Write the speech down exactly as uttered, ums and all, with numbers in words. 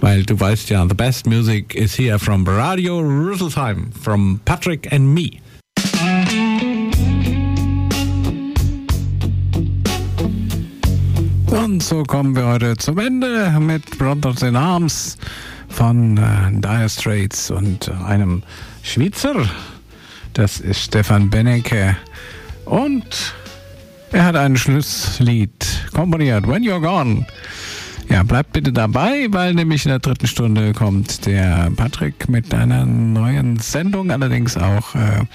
Weil du weißt ja, the best music is here from Radio Rüsselsheim, from Patrick and me. Und so kommen wir heute zum Ende mit Brothers in Arms von äh, Dire Straits und einem Schweizer. Das ist Stefan Benecke. Und er hat ein Schlusslied komponiert, When You're Gone. Ja, bleibt bitte dabei, weil nämlich in der dritten Stunde kommt der Patrick mit einer neuen Sendung, allerdings auch äh,